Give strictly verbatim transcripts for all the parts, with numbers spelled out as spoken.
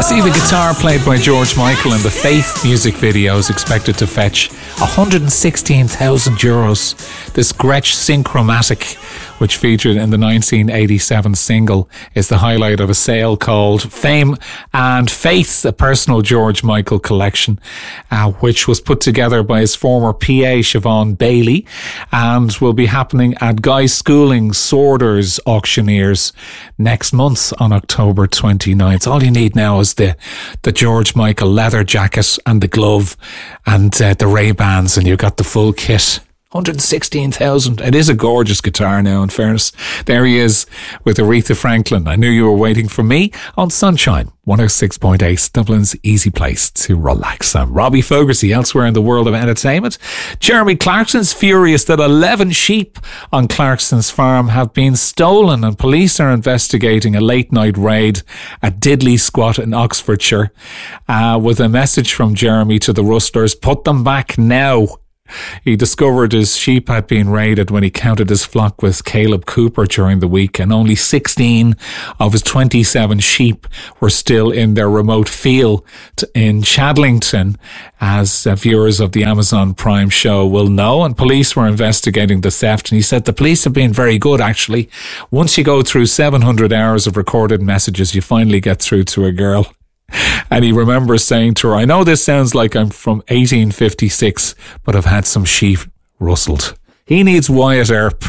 I see the guitar played by George Michael in the Faith music video is expected to fetch one hundred sixteen thousand euros. This Gretsch Synchromatic, which featured in the nineteen eighty-seven single, is the highlight of a sale called Fame and Faith, a personal George Michael collection, uh, which was put together by his former P A, Siobhan Bailey, and will be happening at Guy Schooling Sorters Auctioneers next month on October twenty-ninth. All you need now is the, the George Michael leather jacket and the glove and uh, the Ray-Bans, and you've got the full kit. one hundred sixteen thousand. It is a gorgeous guitar now, in fairness. There he is with Aretha Franklin. I knew you were waiting for me on Sunshine one oh six point eight, Dublin's easy place to relax. I'm Robbie Fogarty. Elsewhere in the world of entertainment, Jeremy Clarkson's furious that eleven sheep on Clarkson's farm have been stolen, and police are investigating a late night raid at Diddley Squat in Oxfordshire, uh, with a message from Jeremy to the rustlers: put them back now. He discovered his sheep had been raided when he counted his flock with Caleb Cooper during the week, and only sixteen of his twenty-seven sheep were still in their remote field in Chadlington, as uh, viewers of the Amazon Prime show will know. And police were investigating the theft, and he said the police have been very good, actually. Once you go through seven hundred hours of recorded messages, you finally get through to a girl. And he remembers saying to her, I know this sounds like I'm from eighteen fifty-six, but I've had some sheep rustled. He needs Wyatt Earp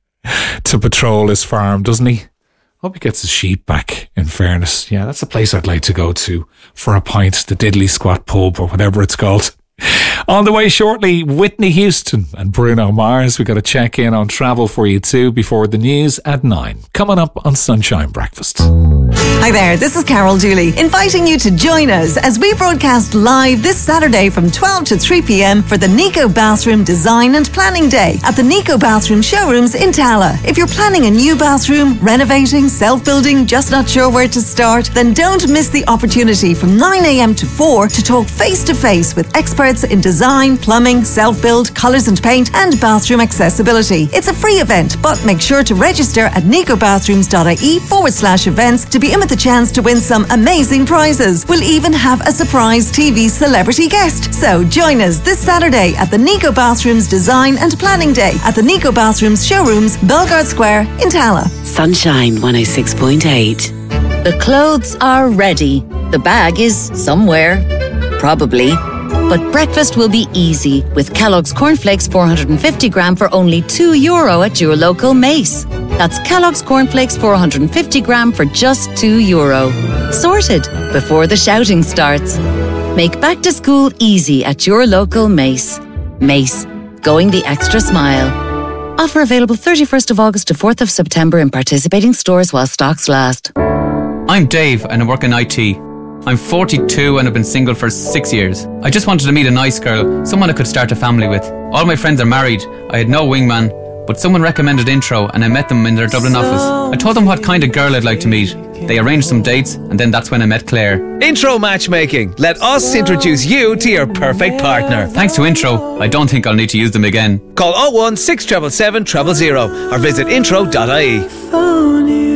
to patrol his farm, doesn't he? Hope he gets his sheep back, in fairness. Yeah, that's a place I'd like to go to for a pint, the Diddley Squat pub or whatever it's called. On the way shortly, Whitney Houston and Bruno Mars. We've got to check in on travel for you too before the news at nine. Coming up on Sunshine Breakfast. Hi there, this is Carol Dooley, inviting you to join us as we broadcast live this Saturday from twelve to three p.m. for the Nico Bathroom Design and Planning Day at the Nico Bathroom Showrooms in Tala. If you're planning a new bathroom, renovating, self-building, just not sure where to start, then don't miss the opportunity from nine a.m. to four to talk face-to-face with experts in design, plumbing, self-build, colours and paint, and bathroom accessibility. It's a free event, but make sure to register at nicobathrooms.ie forward slash events to be in with the chance to win some amazing prizes. We'll even have a surprise T V celebrity guest. So join us this Saturday at the Nico Bathrooms Design and Planning Day at the Nico Bathrooms Showrooms, Belgard Square in Tala. Sunshine one oh six point eight. The clothes are ready. The bag is somewhere. Probably. But breakfast will be easy with Kellogg's Cornflakes four hundred fifty gram for only two euro at your local Mace. That's Kellogg's Cornflakes four hundred fifty gram for just two euro. Sorted before the shouting starts. Make back to school easy at your local Mace. Mace, going the extra smile. Offer available thirty-first of August to fourth of September in participating stores while stocks last. I'm Dave and I work in I T. I'm forty-two and I've been single for six years. I just wanted to meet a nice girl, someone I could start a family with. All my friends are married. I had no wingman, but someone recommended Intro and I met them in their Dublin so office. I told them what kind of girl I'd like to meet. They arranged some dates and then that's when I met Claire. Intro Matchmaking. Let us introduce you to your perfect partner. Thanks to Intro, I don't think I'll need to use them again. Call oh one six seven seven seven zero zero or visit intro dot I E.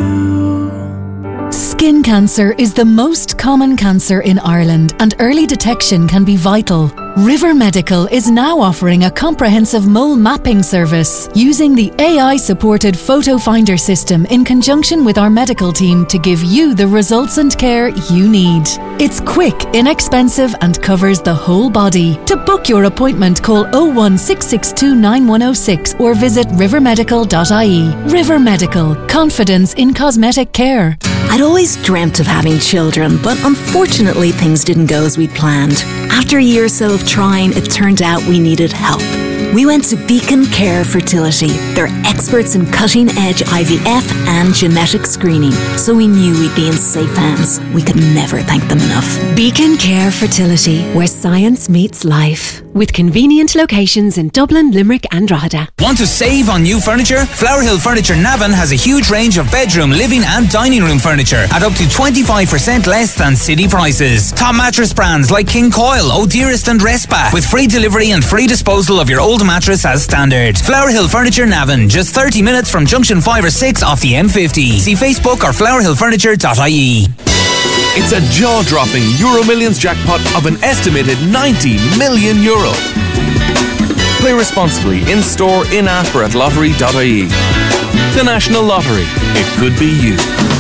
Skin cancer is the most common cancer in Ireland, and early detection can be vital. River Medical is now offering a comprehensive mole mapping service using the A I-supported Photo Finder system in conjunction with our medical team to give you the results and care you need. It's quick, inexpensive, and covers the whole body. To book your appointment, call oh one six six two nine one oh six or visit river medical dot I E. River Medical, confidence in cosmetic care. I'd always dreamt of having children, but unfortunately things didn't go as we'd planned. After a year or so of trying, it turned out we needed help. We went to Beacon Care Fertility. They're experts in cutting-edge I V F and genetic screening, so we knew we'd be in safe hands. We could never thank them enough. Beacon Care Fertility, where science meets life. with convenient locations in Dublin, Limerick and Drogheda. Want to save on new furniture? Flower Hill Furniture Navan has a huge range of bedroom, living and dining room furniture at up to twenty-five percent less than city prices. Top mattress brands like King Coil, O'Dearest and Respa, with free delivery and free disposal of your old mattress as standard. Flower Hill Furniture Navan, just thirty minutes from junction five or six off the M fifty. See Facebook or flower hill furniture dot I E. It's a jaw-dropping Euro Millions jackpot of an estimated ninety million euro. Play responsibly in-store, in-app or at lottery dot I E. The National Lottery. It could be you.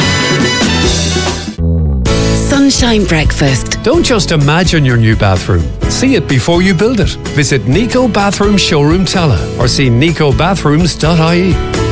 Sunshine Breakfast. Don't just imagine your new bathroom. See it before you build it. Visit Nico Bathroom Showroom Tala or see nico bathrooms dot I E.